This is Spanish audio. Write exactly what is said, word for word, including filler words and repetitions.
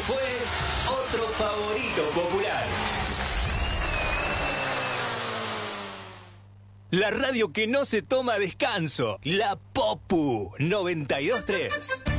fue otro favorito popular. La radio que no se toma descanso. La Popu noventa y dos punto tres.